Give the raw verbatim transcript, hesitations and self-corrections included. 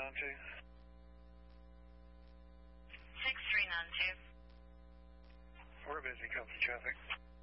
nine two. six three nine two. We're busy company traffic.